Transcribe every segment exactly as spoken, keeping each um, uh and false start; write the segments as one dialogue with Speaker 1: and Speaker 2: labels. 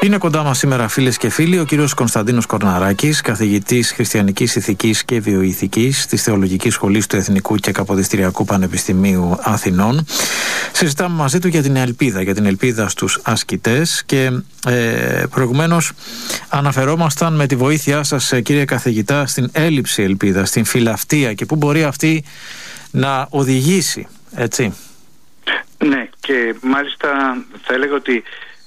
Speaker 1: Είναι κοντά μας σήμερα, φίλες και φίλοι, ο κύριος Κωνσταντίνος Κορναράκης, καθηγητής Χριστιανικής Ηθικής και Βιοηθικής της Θεολογικής Σχολής του Εθνικού και Καποδιστριακού Πανεπιστημίου Αθηνών. Συζητάμε μαζί του για την ελπίδα, για την ελπίδα στους ασκητές και ε, προηγουμένως αναφερόμασταν με τη βοήθειά σας, κύριε καθηγητά, στην έλλειψη ελπίδας, στην φιλαυτία και πού μπορεί αυτή να οδηγήσει, έτσι.
Speaker 2: Ναι, και μάλιστα θα έλεγα ότι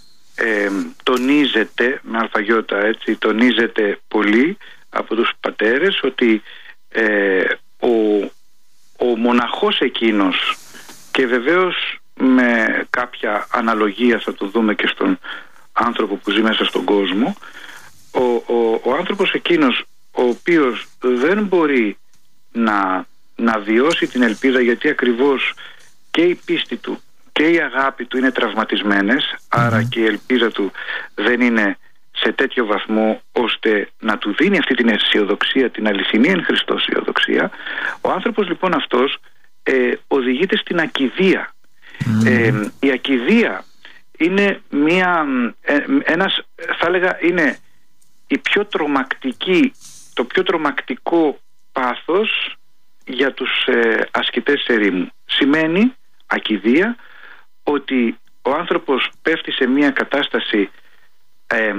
Speaker 2: Ε, τονίζεται με αλφαγιώτα, έτσι, τονίζεται πολύ από τους πατέρες ότι ε, ο, ο μοναχός εκείνος, και βεβαίως με κάποια αναλογία θα το δούμε και στον άνθρωπο που ζει μέσα στον κόσμο, ο, ο, ο άνθρωπος εκείνος ο οποίος δεν μπορεί να, να βιώσει την ελπίδα, γιατί ακριβώς και η πίστη του και η αγάπη του είναι τραυματισμένες, άρα και η ελπίδα του δεν είναι σε τέτοιο βαθμό ώστε να του δίνει αυτή την αισιοδοξία, την αληθινή εν Χριστώ αισιοδοξία. Ο άνθρωπος λοιπόν αυτός ε, οδηγείται στην ακηδία. Mm. Ε, η ακηδία είναι μια, ε, ένας, θα έλεγα, είναι η πιο τρομακτική, το πιο τρομακτικό πάθος για τους ε, ασκητές ερήμου. Σημαίνει ακηδία ότι ο άνθρωπος πέφτει σε μια κατάσταση ε,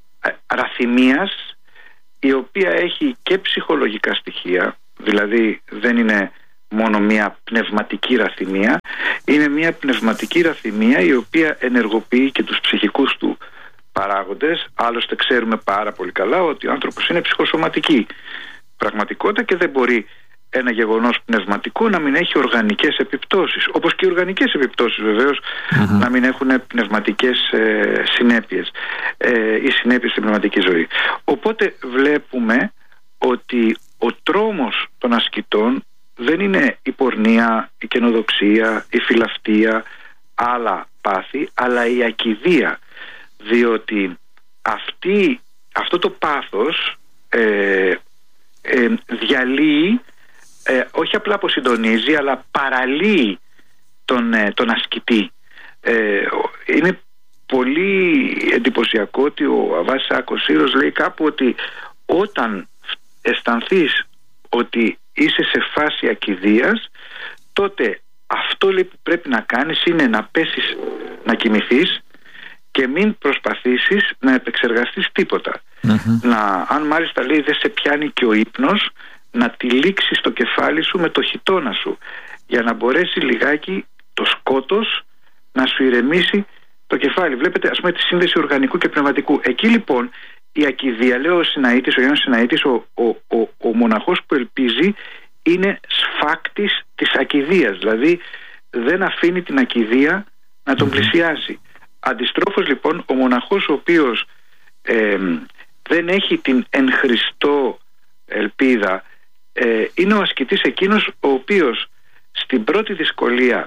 Speaker 2: ραθυμίας, η οποία έχει και ψυχολογικά στοιχεία, δηλαδή δεν είναι μόνο μια πνευματική ραθυμία, είναι μια πνευματική ραθυμία η οποία ενεργοποιεί και τους ψυχικούς του παράγοντες. Άλλωστε ξέρουμε πάρα πολύ καλά ότι ο άνθρωπος είναι ψυχοσωματική πραγματικότητα και δεν μπορεί ένα γεγονός πνευματικό να μην έχει οργανικές επιπτώσεις, όπως και οι οργανικές επιπτώσεις βεβαίως mm-hmm. να μην έχουν πνευματικές ε, συνέπειες ε, ή συνέπειες στην πνευματική ζωή. Οπότε βλέπουμε ότι ο τρόμος των ασκητών δεν είναι η πορνεία, η καινοδοξία, η φιλαυτία, άλλα πάθη, αλλά η ακηδία, διότι αυτή, αυτό το πάθος ε, ε, διαλύει, Ε, όχι απλά αποσυντονίζει, αλλά παραλύει τον, ε, τον ασκητή. Ε, είναι πολύ εντυπωσιακό ότι ο Αββάς Άκος Σύρος λέει κάπου ότι όταν αισθανθείς ότι είσαι σε φάση ακηδείας, τότε αυτό, λέει, που πρέπει να κάνεις είναι να πέσεις, να κοιμηθείς και μην προσπαθήσεις να επεξεργαστείς τίποτα. Mm-hmm. Να, αν μάλιστα, λέει, δεν σε πιάνει και ο ύπνος, να τυλίξεις το κεφάλι σου με το χιτώνα σου, για να μπορέσει λιγάκι το σκότος να σου ηρεμήσει το κεφάλι. Βλέπετε, ας πούμε, τη σύνδεση οργανικού και πνευματικού. Εκεί λοιπόν η ακηδία, λέει ο Συναήτης, ο Ιωάννης Συναήτης, ο, ο, ο, ο μοναχός που ελπίζει είναι σφάκτης της ακηδείας, δηλαδή δεν αφήνει την ακηδία να τον πλησιάσει. Αντιστρόφως λοιπόν ο μοναχός ο οποίος ε, δεν έχει την εν Χριστώ ελπίδα, ε, είναι ο ασκητής εκείνος ο οποίος στην πρώτη δυσκολία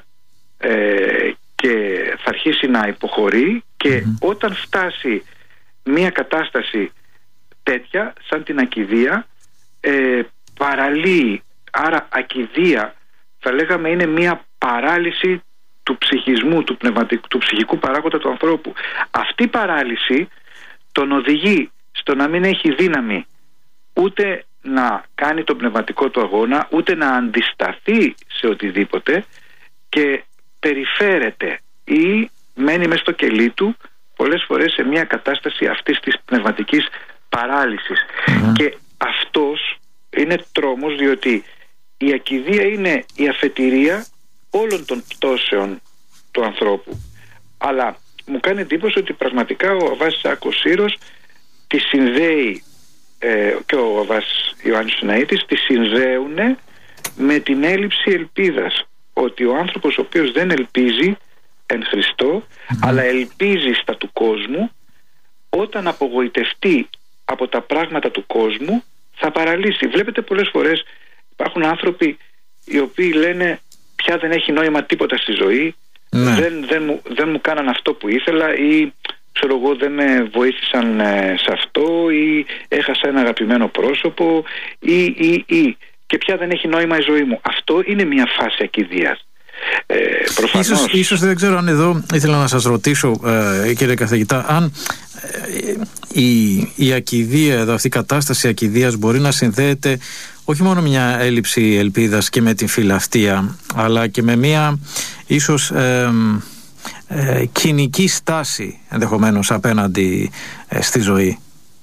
Speaker 2: ε, και θα αρχίσει να υποχωρεί και mm-hmm. όταν φτάσει μια κατάσταση τέτοια σαν την ακηδία, ε, παραλύει. Άρα ακηδία θα λέγαμε είναι μια παράλυση του ψυχισμού, του, πνευματικού, του ψυχικού παράγοντα του ανθρώπου. Αυτή η παράλυση τον οδηγεί στο να μην έχει δύναμη ούτε να κάνει τον πνευματικό του αγώνα, ούτε να αντισταθεί σε οτιδήποτε, και περιφέρεται ή μένει μέσα στο κελί του πολλές φορές σε μια κατάσταση αυτής της πνευματικής παράλυσης. Mm-hmm. Και αυτός είναι τρόμος, διότι η ακηδία είναι η αφετηρία όλων των πτώσεων του ανθρώπου. Αλλά μου κάνει εντύπωση ότι πραγματικά ο Αββάς Άκος Σύρος τη συνδέει, ε, και ο Αββάς Ιωάννης Συναήτης τη συνδέουν με την έλλειψη ελπίδας, ότι ο άνθρωπος ο οποίος δεν ελπίζει εν Χριστώ mm-hmm. αλλά ελπίζει στα του κόσμου, όταν απογοητευτεί από τα πράγματα του κόσμου θα παραλύσει. Βλέπετε πολλές φορές υπάρχουν άνθρωποι οι οποίοι λένε πια δεν έχει νόημα τίποτα στη ζωή, ναι. δεν, δεν, μου, δεν μου κάναν αυτό που ήθελα, ή ξέρω εγώ δεν με βοήθησαν ε, σε αυτό, ή έχασα ένα αγαπημένο πρόσωπο, ή, ή, ή και πια δεν έχει νόημα η ζωή μου. Αυτό είναι μια φάση ακηδείας. Ε, προφανώς... ίσως,
Speaker 1: ίσως δεν ξέρω αν εδώ ήθελα να σας ρωτήσω, ε, κύριε καθηγητά, αν η, η ακηδία εδώ, αυτή η κατάσταση ακηδίας μπορεί να συνδέεται όχι μόνο μια έλλειψη ελπίδας και με την φιλαυτία, αλλά και με μια ίσως ε, ε, κοινική στάση ενδεχομένως απέναντι ε, στη ζωή.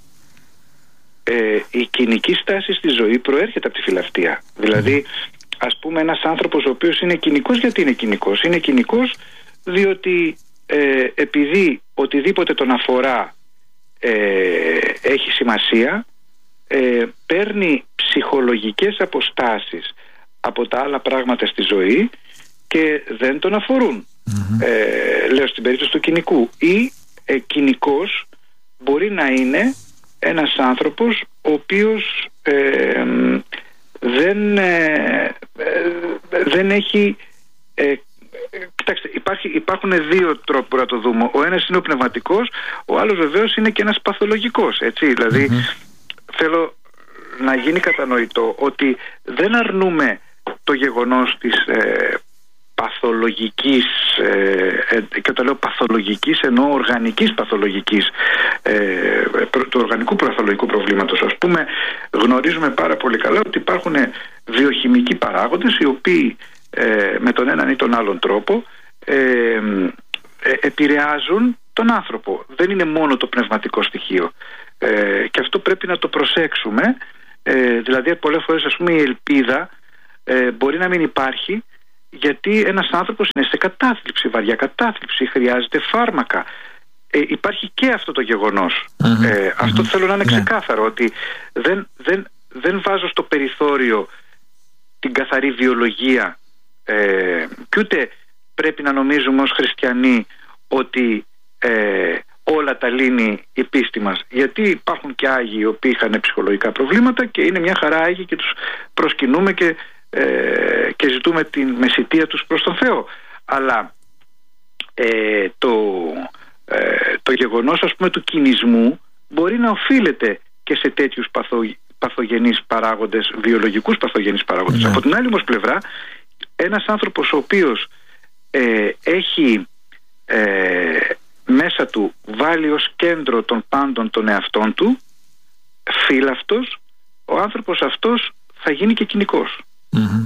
Speaker 2: Ε, η κοινική στάση στη ζωή προέρχεται από τη φιλαυτία. Δηλαδή, ας πούμε, ένας άνθρωπος ο οποίος είναι κοινικός, γιατί είναι κοινικός? Είναι κοινικός διότι ε, επειδή οτιδήποτε τον αφορά ε, έχει σημασία, ε, παίρνει ψυχολογικές αποστάσεις από τα άλλα πράγματα στη ζωή και δεν τον αφορούν. Mm-hmm. Ε, λέω στην περίπτωση του κοινικού. Ή ε, κοινικός μπορεί να είναι ένας άνθρωπος ο οποίος ε, δεν, ε, ε, δεν έχει ε, κοιτάξτε, υπάρχει, υπάρχουν δύο τρόποι να το δούμε. Ο ένας είναι ο πνευματικός, ο άλλος βεβαίως είναι και ένας παθολογικός, έτσι. Δηλαδή mm-hmm. θέλω να γίνει κατανοητό ότι δεν αρνούμε το γεγονός της ε, παθολογικής, ε, ε, και όταν λέω παθολογικής εννοώ οργανικής παθολογικής, ε, προ, του οργανικού παθολογικού προβλήματος. Ας πούμε, γνωρίζουμε πάρα πολύ καλά ότι υπάρχουν βιοχημικοί παράγοντες οι οποίοι ε, με τον έναν ή τον άλλον τρόπο ε, ε, επηρεάζουν τον άνθρωπο. Δεν είναι μόνο το πνευματικό στοιχείο, ε, και αυτό πρέπει να το προσέξουμε. Ε, δηλαδή πολλές φορές, ας πούμε, η ελπίδα ε, μπορεί να μην υπάρχει γιατί ένας άνθρωπος είναι σε κατάθλιψη, βαριά κατάθλιψη, χρειάζεται φάρμακα. Ε, υπάρχει και αυτό το γεγονός. Mm-hmm. Ε, mm-hmm. Αυτό θέλω να είναι ξεκάθαρο, ότι δεν, δεν, δεν βάζω στο περιθώριο την καθαρή βιολογία, ε, και ούτε πρέπει να νομίζουμε ως χριστιανοί ότι ε, όλα τα λύνει η πίστη μας, γιατί υπάρχουν και Άγιοι οι οποίοι είχαν ψυχολογικά προβλήματα και είναι μια χαρά Άγιοι και τους προσκυνούμε και, ε, και ζητούμε την μεσιτεία τους προς τον Θεό. Αλλά ε, το, ε, το γεγονός, ας πούμε, του κινησμού μπορεί να οφείλεται και σε τέτοιους παθο, παθογενείς παράγοντες, βιολογικούς παθογενείς παράγοντες. Mm. Από την άλλη όμως πλευρά, ένας άνθρωπος ο οποίος ε, έχει ε, μέσα του βάλει ως κέντρο των πάντων των εαυτών του, φύλαυτος, ο άνθρωπος αυτός θα γίνει και κοινικός. Mm-hmm.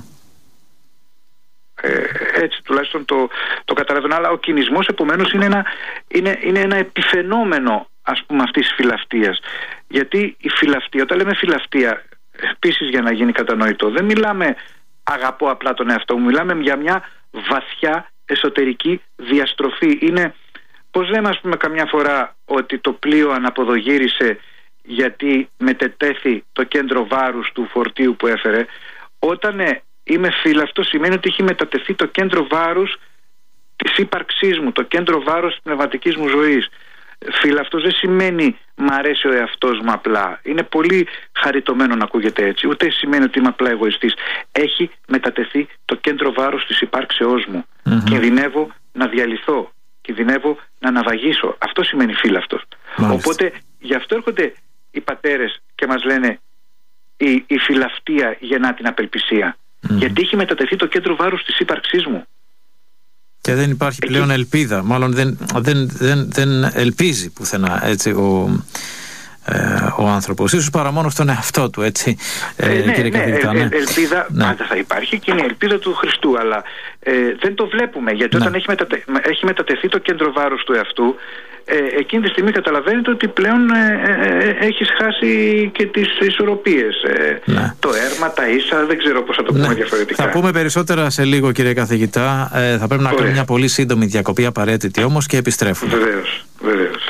Speaker 2: Ε, έτσι τουλάχιστον το, το καταλαβαίνω. Αλλά ο κινησμός επομένως είναι ένα, είναι, είναι ένα επιφαινόμενο, ας πούμε, αυτής της φιλαυτίας. Γιατί η φιλαυτία, όταν λέμε φιλαυτία, επίσης για να γίνει κατανοητό, δεν μιλάμε αγαπώ απλά τον εαυτό μου, μιλάμε για μια βαθιά εσωτερική διαστροφή. Είναι, πώς λέμε, ας πούμε, καμιά φορά ότι το πλοίο αναποδογύρισε γιατί μετετέθη το κέντρο βάρους του φορτίου που έφερε. Όταν ε, είμαι φύλαυτος, σημαίνει ότι έχει μετατεθεί το κέντρο βάρους της ύπαρξής μου, το κέντρο βάρους της πνευματικής μου ζωής. Φύλαυτος δεν σημαίνει μ' αρέσει ο εαυτός μου απλά. Είναι πολύ χαριτωμένο να ακούγεται έτσι. Ούτε σημαίνει ότι είμαι απλά εγωιστής. Έχει μετατεθεί το κέντρο βάρους της υπάρξεώς μου. Mm-hmm. Κινδυνεύω να διαλυθώ, κινδυνεύω να αναβαγίσω. Αυτό σημαίνει φύλαυτος. Οπότε γι' αυτό έρχονται οι πατέρες και μας λένε η, η φιλαυτία γεννά την απελπισία. Mm-hmm. Γιατί έχει μετατεθεί το κέντρο βάρους της ύπαρξής μου.
Speaker 1: Και δεν υπάρχει Εκεί... πλέον ελπίδα. Μάλλον δεν, δεν, δεν, δεν ελπίζει πουθενά, έτσι, ο, ε, ο άνθρωπος. Ίσως παρά μόνο στον εαυτό του, έτσι, ε,
Speaker 2: ε, ναι,
Speaker 1: κύριε
Speaker 2: ναι,
Speaker 1: καθηγητά.
Speaker 2: Ναι, ε, ελπίδα ναι. πάντα θα υπάρχει και είναι η ελπίδα του Χριστού. Αλλά ε, δεν το βλέπουμε, γιατί ναι. όταν έχει, μετατε, έχει μετατεθεί το κέντρο βάρους του εαυτού, ε, εκείνη τη στιγμή καταλαβαίνετε ότι πλέον ε, ε, ε, έχεις χάσει και τις ισορροπίες. Ε, ναι. Το έρμα, τα ίσα, δεν ξέρω πώς θα το πούμε ναι. διαφορετικά.
Speaker 1: Θα πούμε περισσότερα σε λίγο, κύριε καθηγητά. Ε, θα πρέπει να κάνουμε μια πολύ σύντομη διακοπή, απαραίτητη όμως, και επιστρέφουμε.
Speaker 2: Βεβαίως, βεβαίως.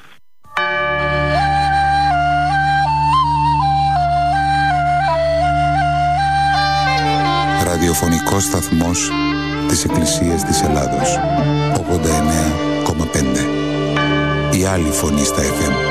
Speaker 3: Ραδιοφωνικός σταθμός της Εκκλησίας της Ελλάδος, ογδόντα εννέα κόμμα πέντε. Η άλλη φωνή στα εφ εμ.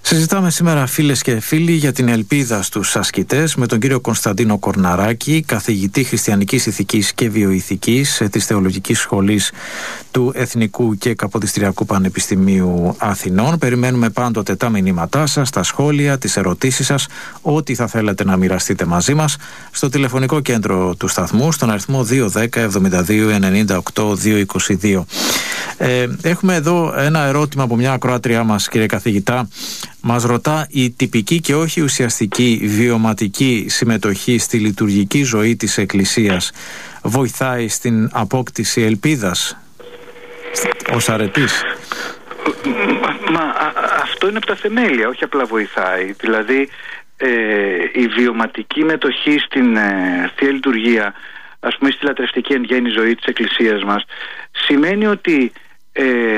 Speaker 1: Συζητάμε σήμερα, φίλες και φίλοι, για την ελπίδα στους ασκητές με τον κύριο Κωνσταντίνο Κορναράκη, καθηγητή χριστιανικής ηθικής και βιοηθικής της Θεολογικής Σχολής του Εθνικού και Καποδιστριακού Πανεπιστημίου Αθηνών. Περιμένουμε πάντοτε τα μηνύματά σας, τα σχόλια, τις ερωτήσεις σας, ό,τι θα θέλετε να μοιραστείτε μαζί μας στο τηλεφωνικό κέντρο του σταθμού, στον αριθμό δύο ένα μηδέν εβδομήντα δύο ενενήντα οκτώ διακόσια είκοσι δύο. Ε, έχουμε εδώ ένα ερώτημα από μια ακροάτριά μας, κύριε καθηγητά. Μας ρωτά, η τυπική και όχι ουσιαστική βιωματική συμμετοχή στη λειτουργική ζωή της Εκκλησίας βοηθάει στην απόκτηση ελπίδας ως αρετής?
Speaker 2: Μα, μα α, αυτό είναι από τα θεμέλια, όχι απλά βοηθάει. Δηλαδή ε, η βιωματική μετοχή στην ε, Θεία Λειτουργία, ας πούμε στη λατρευτική εν γέννη ζωή της Εκκλησίας μας, σημαίνει ότι ε, ε,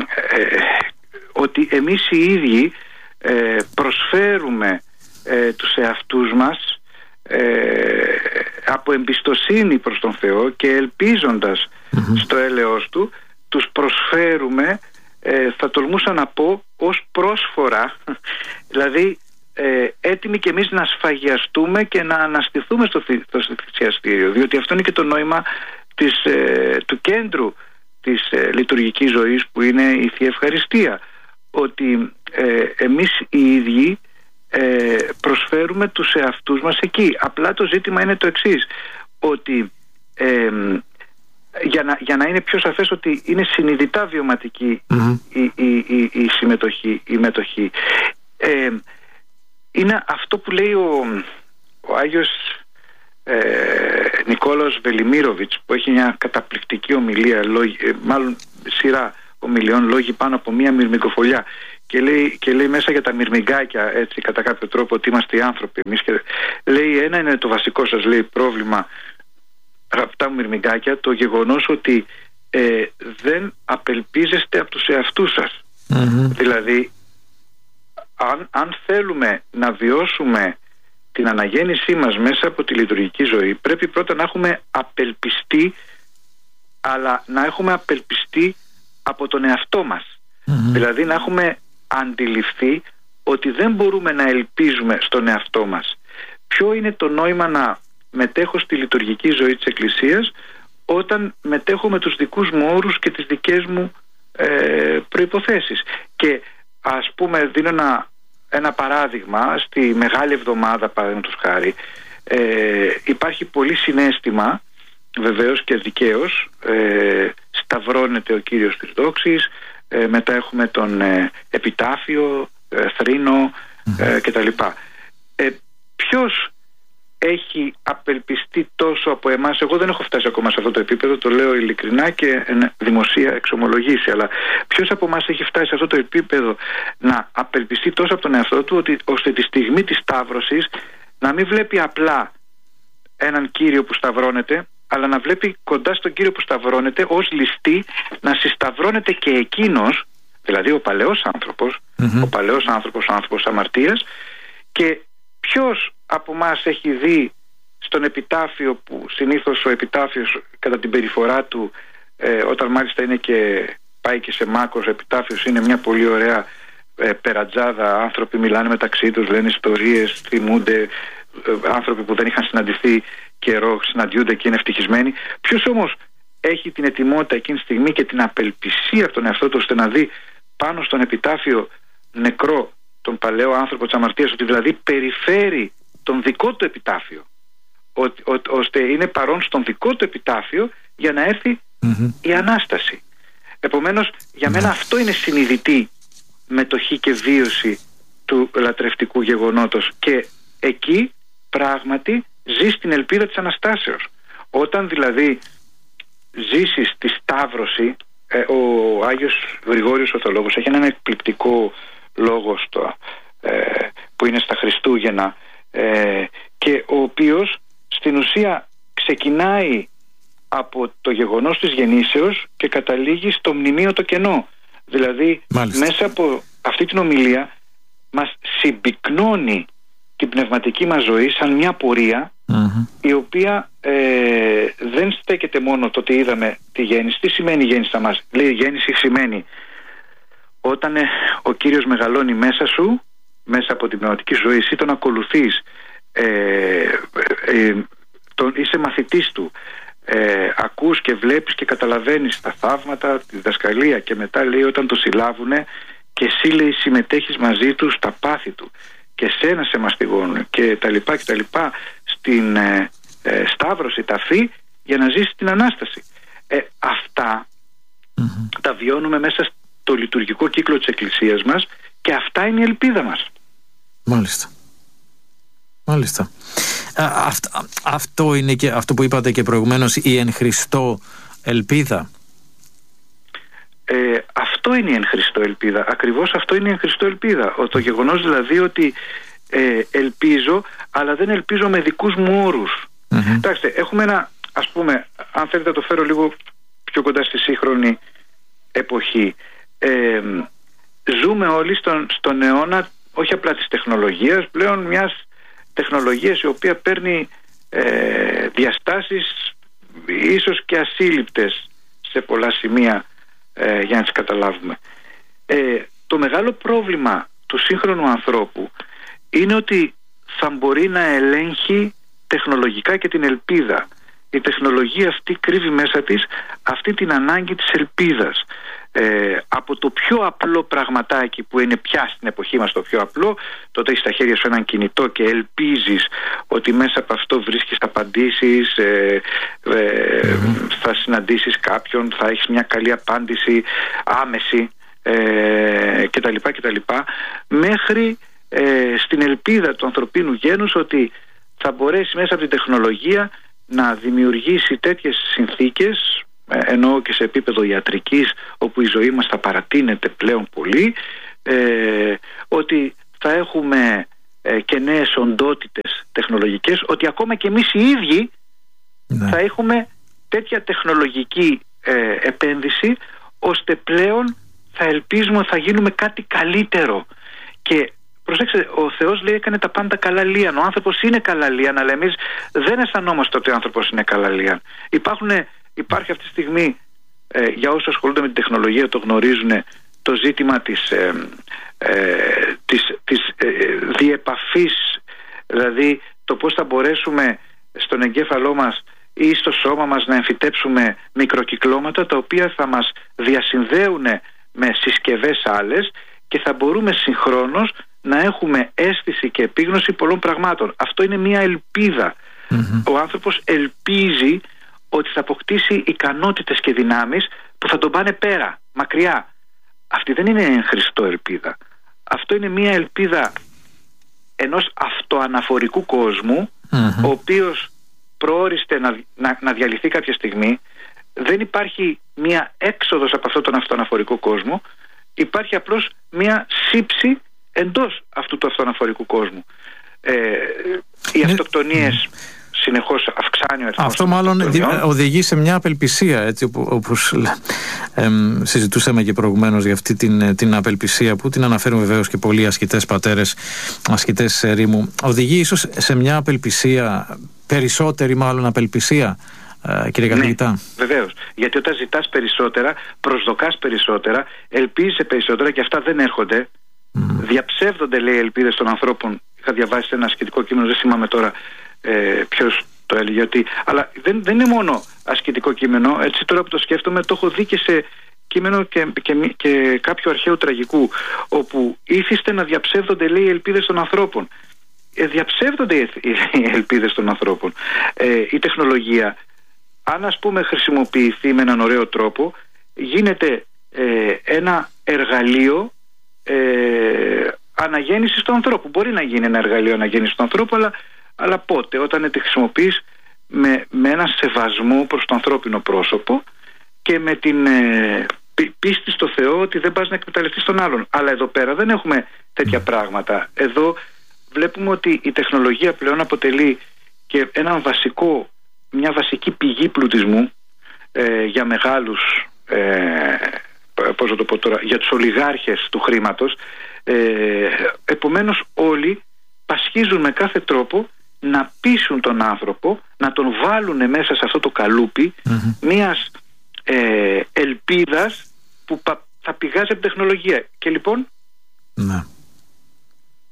Speaker 2: ότι εμείς οι ίδιοι ε, προσφέρουμε ε, τους εαυτούς μας ε, από εμπιστοσύνη προς τον Θεό και ελπίζοντας mm-hmm. στο έλεος Του, τους προσφέρουμε, ε, θα τολμούσα να πω, ως πρόσφορα, δηλαδή ε, έτοιμοι και εμείς να σφαγιαστούμε και να αναστηθούμε στο, στο θυσιαστήριο, διότι αυτό είναι και το νόημα της, ε, του κέντρου της ε, λειτουργικής ζωής, που είναι η Θεία Ευχαριστία, ότι ε, εμείς οι ίδιοι ε, προσφέρουμε τους εαυτούς μας εκεί. Απλά το ζήτημα είναι το εξής, ότι ε, για, να, για να είναι πιο σαφές ότι είναι συνειδητά βιωματική mm-hmm. η, η, η, η συμμετοχή, η μετοχή. Ε, είναι αυτό που λέει ο, ο Άγιος ε, Νικόλαος Βελιμίροβιτς, που έχει μια καταπληκτική ομιλία, λόγι, ε, μάλλον σειρά ομιλιών, λόγοι πάνω από μία μυρμικοφολιά, και λέει, και λέει μέσα για τα μυρμηγκάκια, έτσι κατά κάποιο τρόπο, ότι είμαστε οι άνθρωποι εμείς, και λέει, ένα είναι το βασικό σας, λέει, πρόβλημα, αγαπητά μου μυρμηγκάκια, το γεγονός ότι ε, δεν απελπίζεστε από τους εαυτούς σας. Mm-hmm. Δηλαδή αν, αν θέλουμε να βιώσουμε την αναγέννησή μας μέσα από τη λειτουργική ζωή, πρέπει πρώτα να έχουμε απελπιστεί, αλλά να έχουμε απελπιστεί από τον εαυτό μας. Mm-hmm. Δηλαδή να έχουμε αντιληφθεί ότι δεν μπορούμε να ελπίζουμε στον εαυτό μας. Ποιο είναι το νόημα να μετέχω στη λειτουργική ζωή της Εκκλησίας όταν μετέχω με τους δικούς μου όρους και τις δικές μου ε, προϋποθέσεις? Και ας πούμε, δίνω ένα, ένα παράδειγμα. Στη Μεγάλη Εβδομάδα, παραδείγματος χάρη, ε, υπάρχει πολύ συναίσθημα, βεβαίως και δικαίως, ε, σταυρώνεται ο Κύριος της Δόξης, ε, μετά έχουμε τον ε, επιτάφιο, ε, θρήνο ε, κτλ. Ε, ποιος έχει απελπιστεί τόσο από εμάς? Εγώ δεν έχω φτάσει ακόμα σε αυτό το επίπεδο, το λέω ειλικρινά και ε, δημοσία εξομολογήσει, αλλά ποιος από εμάς έχει φτάσει σε αυτό το επίπεδο να απελπιστεί τόσο από τον εαυτό του, ότι, ώστε τη στιγμή της σταύρωσης να μην βλέπει απλά έναν Κύριο που σταυρώνεται, αλλά να βλέπει κοντά στον Κύριο που σταυρώνεται ως ληστή να συσταυρώνεται και εκείνος, δηλαδή ο παλαιός άνθρωπος, mm-hmm. ο παλαιός άνθρωπος, ο άνθρωπος αμαρτίας. Και ποιος από μας έχει δει στον επιτάφιο, που συνήθως ο επιτάφιος κατά την περιφορά του, ε, όταν μάλιστα είναι και πάει και σε μάκος, ο επιτάφιος είναι μια πολύ ωραία ε, περατζάδα, άνθρωποι μιλάνε μεταξύ τους, λένε ιστορίες, θυμούνται, ε, άνθρωποι που δεν είχαν συναντηθεί καιρό συναντιούνται και είναι ευτυχισμένοι. Ποιος όμως έχει την ετοιμότητα εκείνη τη στιγμή και την απελπισία από τον εαυτό του, ώστε να δει πάνω στον επιτάφιο νεκρό τον παλαιό άνθρωπο της αμαρτίας, ότι δηλαδή περιφέρει τον δικό του επιτάφιο, ο, ο, ώστε είναι παρόν στον δικό του επιτάφιο για να έρθει mm-hmm. η Ανάσταση. Επομένως, για μένα αυτό είναι συνειδητή μετοχή και βίωση του λατρευτικού γεγονότος, και εκεί πράγματι ζεις την ελπίδα της Αναστάσεως. Όταν δηλαδή ζήσεις τη Σταύρωση, ε, ο Άγιος Γρηγόριος ο Θεολόγος έχει έναν εκπληκτικό λόγο στο, ε, που είναι στα Χριστούγεννα, ε, και ο οποίος στην ουσία ξεκινάει από το γεγονός της γεννήσεως και καταλήγει στο μνημείο το κενό. Δηλαδή Μάλιστα. μέσα από αυτή την ομιλία μας συμπυκνώνει την πνευματική μας ζωή σαν μια πορεία mm-hmm. η οποία ε, δεν στέκεται μόνο το ότι είδαμε τη γέννηση. Τι σημαίνει η γέννηση για μας? Λέει, η γέννηση σημαίνει όταν ε, ο Κύριος μεγαλώνει μέσα σου μέσα από την πνευματική ζωή, ή τον ακολουθείς, ε, ε, τον, είσαι μαθητής του, ε, ακούς και βλέπεις και καταλαβαίνεις τα θαύματα, τη διδασκαλία, και μετά λέει όταν το συλλάβουνε και εσύ, λέει, συμμετέχεις μαζί του στα πάθη του και σένα σε μαστιγώνουν και τα λοιπά και τα λοιπά, στην ε, ε, σταύρωση, ταφή, για να ζήσεις την Ανάσταση. Ε, αυτά mm-hmm. τα βιώνουμε μέσα στο λειτουργικό κύκλο της Εκκλησίας μας, και αυτά είναι η ελπίδα μας.
Speaker 1: Μάλιστα. Μάλιστα. Α, αυτό, αυτό είναι και αυτό που είπατε και προηγουμένως, η εν Χριστώ ελπίδα.
Speaker 2: Ε, αυτό είναι η εν Χριστώ ελπίδα. Ακριβώς αυτό είναι η εν Χριστώ ελπίδα. Ο, το γεγονός δηλαδή ότι ε, ελπίζω, αλλά δεν ελπίζω με δικούς μου όρους. Mm-hmm. Κοιτάξτε, έχουμε ένα, ας πούμε, αν θέλετε να το φέρω λίγο πιο κοντά στη σύγχρονη εποχή. Ε, ζούμε όλοι στον, στον αιώνα, όχι απλά της τεχνολογίας, πλέον μιας τεχνολογίας η οποία παίρνει ε, διαστάσεις ίσως και ασύλληπτες σε πολλά σημεία, ε, για να τις καταλάβουμε. Ε, το μεγάλο πρόβλημα του σύγχρονου ανθρώπου είναι ότι θα μπορεί να ελέγχει τεχνολογικά και την ελπίδα. Η τεχνολογία αυτή κρύβει μέσα της αυτή την ανάγκη της ελπίδας. Ε, από το πιο απλό πραγματάκι που είναι πια στην εποχή μας το πιο απλό, τότε έχεις στα χέρια σου έναν κινητό και ελπίζεις ότι μέσα από αυτό βρίσκεις απαντήσεις, ε, ε, mm-hmm. θα συναντήσεις κάποιον, θα έχεις μια καλή απάντηση άμεση, ε, κτλ, κτλ, μέχρι ε, στην ελπίδα του ανθρωπίνου γένους ότι θα μπορέσει μέσα από την τεχνολογία να δημιουργήσει τέτοιες συνθήκες, εννοώ και σε επίπεδο ιατρικής, όπου η ζωή μας θα παρατείνεται πλέον πολύ, ε, ότι θα έχουμε ε, και νέες οντότητες τεχνολογικές, ότι ακόμα και εμείς οι ίδιοι ναι. θα έχουμε τέτοια τεχνολογική ε, επένδυση, ώστε πλέον θα ελπίζουμε ότι θα γίνουμε κάτι καλύτερο. Και προσέξτε, ο Θεός λέει έκανε τα πάντα καλά λίαν. Ο άνθρωπος είναι καλά λίαν, αλλά εμείς δεν αισθανόμαστε ότι ο άνθρωπος είναι καλά λίαν. Υπάρχουν, υπάρχει αυτή τη στιγμή, ε, για όσους ασχολούνται με την τεχνολογία το γνωρίζουν, το ζήτημα της, ε, ε, της, της ε, διεπαφής, δηλαδή το πώς θα μπορέσουμε στον εγκέφαλό μας ή στο σώμα μας να εμφυτέψουμε μικροκυκλώματα τα οποία θα μας διασυνδέουν με συσκευές άλλες και θα μπορούμε συγχρόνως να έχουμε αίσθηση και επίγνωση πολλών πραγμάτων. Αυτό είναι μια ελπίδα. Mm-hmm. Ο άνθρωπος ελπίζει ότι θα αποκτήσει ικανότητες και δυνάμεις που θα τον πάνε πέρα, μακριά. Αυτή δεν είναι εν Χριστώ ελπίδα. Αυτό είναι μια ελπίδα ενός αυτοαναφορικού κόσμου, mm-hmm. ο οποίος προόριστε να, να, να διαλυθεί κάποια στιγμή. Δεν υπάρχει μια έξοδος από αυτόν τον αυτοαναφορικό κόσμο. Υπάρχει απλώς μια σύψη εντός αυτού του αυτοαναφορικού κόσμου. Ε, οι ναι. αυτοκτονίες συνεχώς αυξάνει ο αριθμός.
Speaker 1: Αυτό μάλλον οδηγεί σε μια απελπισία, έτσι, όπως ε, συζητούσαμε και προηγουμένως για αυτή την, την απελπισία που την αναφέρουν βεβαίως και πολλοί ασκητές πατέρες, ασκητές ερήμου. Οδηγεί ίσως σε μια απελπισία, περισσότερη μάλλον απελπισία, ε, κύριε καθηγητά.
Speaker 2: Ναι, βεβαίως. Γιατί όταν ζητάς περισσότερα, προσδοκάς περισσότερα, ελπίζεις περισσότερα και αυτά δεν έρχονται. Mm. Διαψεύδονται, λέει, ελπίδες των ανθρώπων. Είχα διαβάσει ένα ασκητικό κείμενο, δεν θυμάμαι τώρα ε, ποιος το έλεγε, ότι, αλλά δεν, δεν είναι μόνο ασκητικό κείμενο, έτσι τώρα που το σκέφτομαι το έχω δει και σε κείμενο και, και, και κάποιο αρχαίου τραγικού, όπου ήθιστε να διαψεύδονται, λέει, οι ελπίδες των ανθρώπων. Ε, διαψεύδονται οι, οι ελπίδες των ανθρώπων. Ε, η τεχνολογία, αν ας πούμε χρησιμοποιηθεί με έναν ωραίο τρόπο, γίνεται ε, ένα εργαλείο Ε, αναγέννησης του ανθρώπου. Μπορεί να γίνει ένα εργαλείο αναγέννησης του ανθρώπου, αλλά, αλλά πότε? Όταν τη χρησιμοποιείς με, με ένα σεβασμό προς το ανθρώπινο πρόσωπο και με την ε, πίστη στο Θεό ότι δεν πας να εκμεταλλευτείς τον άλλον. Αλλά εδώ πέρα δεν έχουμε τέτοια πράγματα. Εδώ βλέπουμε ότι η τεχνολογία πλέον αποτελεί και έναν βασικό, μια βασική πηγή πλουτισμού ε, για μεγάλους ε, πώς να το πω τώρα, για τους ολιγάρχες του χρήματος. Ε, επομένως όλοι πασχίζουν με κάθε τρόπο να πείσουν τον άνθρωπο, να τον βάλουν μέσα σε αυτό το καλούπι mm-hmm. μιας ε, ελπίδας που πα, θα πηγάζει από τεχνολογία. Και λοιπόν
Speaker 1: ναι.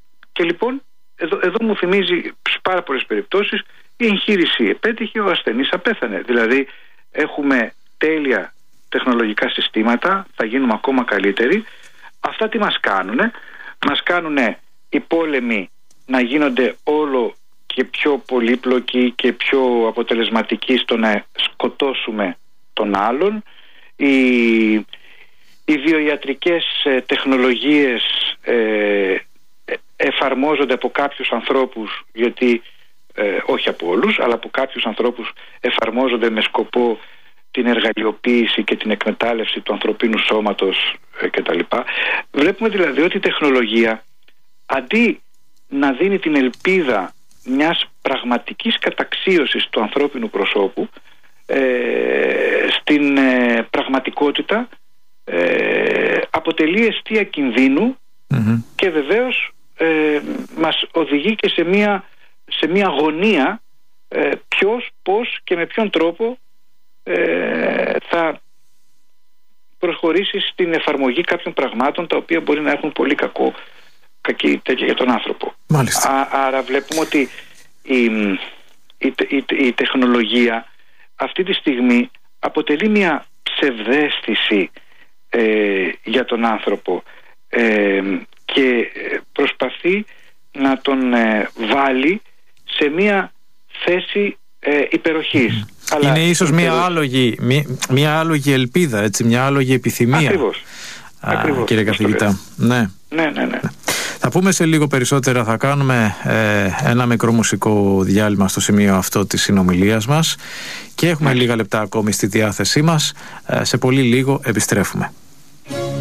Speaker 2: Και λοιπόν εδώ, εδώ μου θυμίζει σε πάρα πολλές περιπτώσεις η εγχείρηση επέτυχε, ο ασθενής απέθανε. Δηλαδή έχουμε τέλεια τεχνολογικά συστήματα, θα γίνουμε ακόμα καλύτεροι. Αυτά τι μας κάνουνε? Μας κάνουνε οι πόλεμοι να γίνονται όλο και πιο πολύπλοκοι και πιο αποτελεσματικοί στο να σκοτώσουμε τον άλλον. Οι, οι βιοιατρικές ε, τεχνολογίες ε, εφαρμόζονται από κάποιους ανθρώπους, γιατί ε, όχι από όλους, αλλά από κάποιους ανθρώπους εφαρμόζονται με σκοπό την εργαλειοποίηση και την εκμετάλλευση του ανθρωπίνου σώματος ε, κτλ. Βλέπουμε δηλαδή ότι η τεχνολογία, αντί να δίνει την ελπίδα μιας πραγματικής καταξίωσης του ανθρώπινου προσώπου, ε, στην ε, πραγματικότητα ε, αποτελεί αιστεία κινδύνου mm-hmm. και βεβαίως ε, μας οδηγεί και σε μια, σε μια αγωνία ε, ποιος, πώς και με ποιον τρόπο ε, θα προσχωρήσει στην εφαρμογή κάποιων πραγμάτων τα οποία μπορεί να έχουν πολύ κακό κακή τέτοια για τον άνθρωπο.
Speaker 1: Μάλιστα.
Speaker 2: Α, άρα βλέπουμε ότι η, η, η, η τεχνολογία αυτή τη στιγμή αποτελεί μια ψευδαίσθηση ε, για τον άνθρωπο ε, και προσπαθεί να τον ε, βάλει σε μια θέση ε, υπεροχής.
Speaker 1: Mm.
Speaker 2: Αλλά
Speaker 1: είναι ίσως
Speaker 2: υπερο...
Speaker 1: μια, άλογη, μια, μια άλογη ελπίδα, έτσι, μια άλογη επιθυμία.
Speaker 2: Ακριβώς.
Speaker 1: Α,
Speaker 2: Ακριβώς,
Speaker 1: κύριε καθηγητά. Ναι.
Speaker 2: Ναι, ναι, ναι.
Speaker 1: Θα πούμε σε λίγο περισσότερα, θα κάνουμε ε, ένα μικρό μουσικό διάλειμμα στο σημείο αυτό της συνομιλίας μας και έχουμε ναι. λίγα λεπτά ακόμη στη διάθεσή μας. Ε, σε πολύ λίγο επιστρέφουμε.